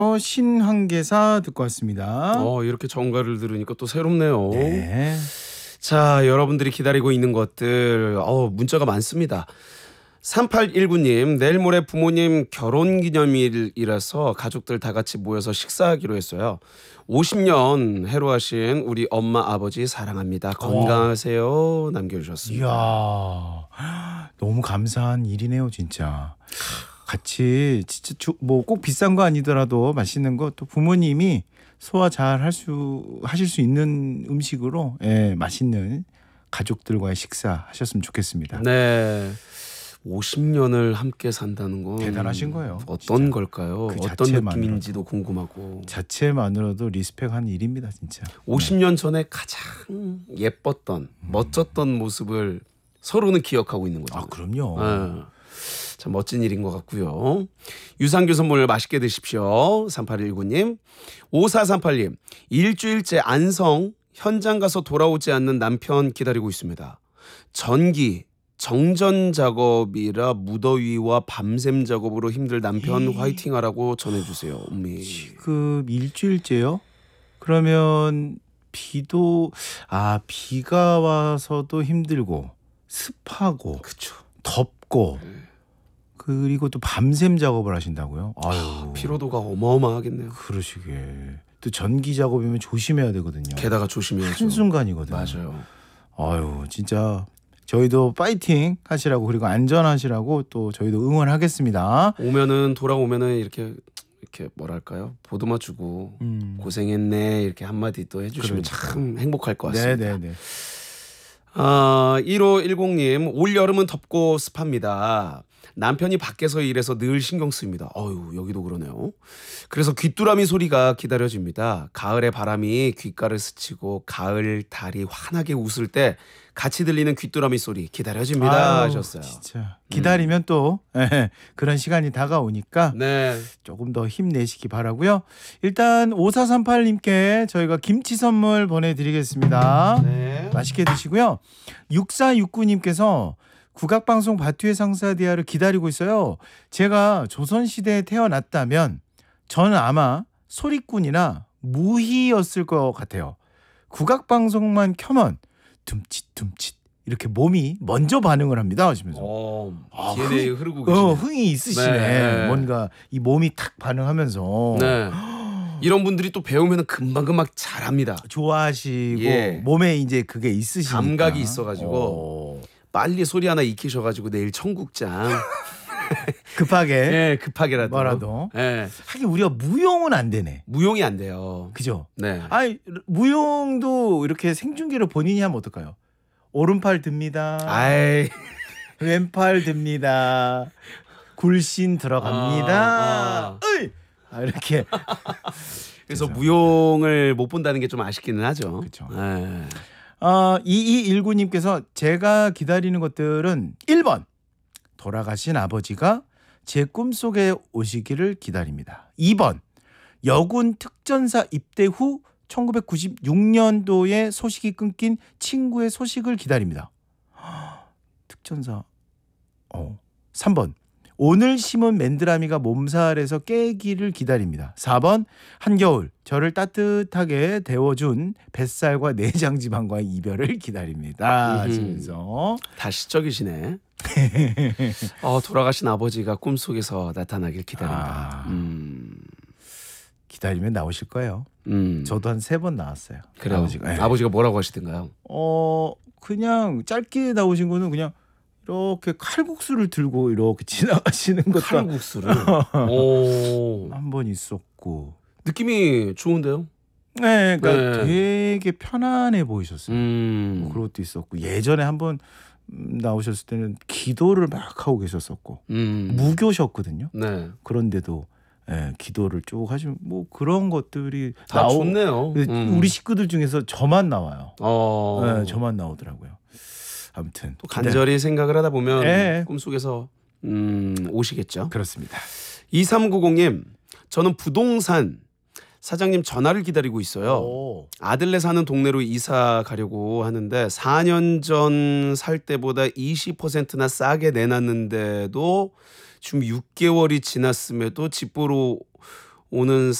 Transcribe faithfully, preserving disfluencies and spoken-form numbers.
어, 신한계사 듣고 왔습니다. 어, 이렇게 정가를 들으니까 또 새롭네요. 네. 자, 여러분들이 기다리고 있는 것들, 어, 문자가 많습니다. 삼팔일구 님, 내일 모레 부모님 결혼기념일이라서 가족들 다 같이 모여서 식사하기로 했어요. 오십 년 해로하신 우리 엄마 아버지 사랑합니다. 건강하세요. 남겨주셨습니다. 이야, 너무 감사한 일이네요, 진짜. 같이 진짜 뭐 꼭 비싼 거 아니더라도 맛있는 거 또 부모님이 소화 잘 할 수 하실 수 있는 음식으로 예, 맛있는 가족들과의 식사 하셨으면 좋겠습니다. 네. 오십 년을 함께 산다는 건 대단하신 거예요. 어떤 진짜. 걸까요? 그 어떤 자체만으로도. 느낌인지도 궁금하고. 자체만으로도 리스펙한 일입니다, 진짜. 오십 년 전에 가장 예뻤던 멋졌던 모습을 서로는 기억하고 있는 거죠. 아, 그럼요. 네. 참 멋진 일인 것 같고요. 유산균 선물 맛있게 드십시오. 삼팔일구 님. 오사삼팔 님. 일주일째 안성 현장 가서 돌아오지 않는 남편 기다리고 있습니다. 전기 정전 작업이라 무더위와 밤샘 작업으로 힘들 남편 이... 화이팅하라고 전해주세요. 엄미. 지금 일주일째요? 그러면 비도 아 비가 와서도 힘들고 습하고 그쵸. 덥고 그리고 또 밤샘 작업을 하신다고요? 아유, 피로도가 어마어마하겠네요. 그러시게. 또 전기 작업이면 조심해야 되거든요. 게다가 조심해야죠. 한순간이거든요. 맞아요. 아유, 진짜 저희도 파이팅 하시라고 그리고 안전하시라고 또 저희도 응원하겠습니다. 오면은 돌아오면은 이렇게 이렇게 뭐랄까요? 보듬어 주고 음. 고생했네 이렇게 한마디 또 해주시면 그러니까. 참 행복할 것 같습니다. 네네네. 아, 일오일공 님, 올 여름은 덥고 습합니다. 남편이 밖에서 일해서 늘 신경 쓰입니다. 어유, 여기도 그러네요. 그래서 귀뚜라미 소리가 기다려집니다. 가을의 바람이 귓가를 스치고 가을 달이 환하게 웃을 때 같이 들리는 귀뚜라미 소리 기다려집니다. 아유, 하셨어요. 진짜 기다리면 음. 또 에, 그런 시간이 다가오니까 네. 조금 더 힘내시기 바라고요. 일단 오사삼팔 님께 저희가 김치 선물 보내드리겠습니다. 네. 맛있게 드시고요. 육사육구 님께서 국악방송 바투의 상사디아를 기다리고 있어요. 제가 조선시대에 태어났다면 저는 아마 소리꾼이나 무희였을 것 같아요. 국악방송만 켜면 둠칫둠칫 이렇게 몸이 먼저 반응을 합니다 하시면서 어, 아, 디엔에이 흥, 흐르고 계시네. 어, 흥이 있으시네. 네. 뭔가 이 몸이 탁 반응하면서 네. 이런 분들이 또 배우면 금방금방 잘합니다. 좋아하시고 예. 몸에 이제 그게 있으시니까 감각이 있어가지고 어. 빨리 소리 하나 익히셔가지고 내일 청국장 급하게 예, 급하게라도 뭐라도 예. 하긴 우리가 무용은 안 되네. 무용이 안 돼요. 그죠? 네. 아니 무용도 이렇게 생중계로 본인이 하면 어떨까요? 오른팔 듭니다. 아이. 왼팔 듭니다. 굴신 들어갑니다. 아, 아. 으이! 아, 이렇게. 그래서 그죠. 무용을 못 본다는 게 좀 아쉽기는 하죠. 그렇죠. 예. 어, 이이일구 님께서 제가 기다리는 것들은 일 번 돌아가신 아버지가 제 꿈속에 오시기를 기다립니다. 이 번 여군 특전사 입대 후 천구백구십육 년도에 소식이 끊긴 친구의 소식을 기다립니다. 특전사. 어. 삼 번 오늘 심은 맨드라미가 몸살에서 깨기를 기다립니다. 사 번 한겨울 저를 따뜻하게 데워준 뱃살과 내장 지방과의 이별을 기다립니다. 하시면서 다 시적이시네. 어, 돌아가신 아버지가 꿈속에서 나타나길 기다린다. 아. 음. 기다리면 나오실 거예요. 음. 저도 한 세 번 나왔어요. 그래요. 아버지가. 예. 아버지가 뭐라고 하시던가요? 어 그냥 짧게 나오신 거는 그냥 이렇게 칼국수를 들고 이렇게 지나가시는 것도 칼국수를. 오. 한 번 있었고. 느낌이 좋은데요? 네, 그러니까 네. 되게 편안해 보이셨어요. 음. 뭐 그런 것도 있었고 예전에 한번 나오셨을 때는 기도를 막 하고 계셨었고 음. 무교셨거든요. 네. 그런데도 예, 기도를 쭉 하시면 뭐 그런 것들이 다 나오- 좋네요. 그 음. 우리 식구들 중에서 저만 나와요. 어. 예, 저만 나오더라고요. 아무튼 또 간절히 생각을 하다 보면 네. 꿈속에서 음, 오시겠죠. 그렇습니다. 이삼구공 님, 저는 부동산 사장님 전화를 기다리고 있어요. 오. 아들네 사는 동네로 이사 가려고 하는데 사 년 전 살 때보다 이십 퍼센트나 싸게 내놨는데도 지금 육 개월이 지났음에도 집 보러 오는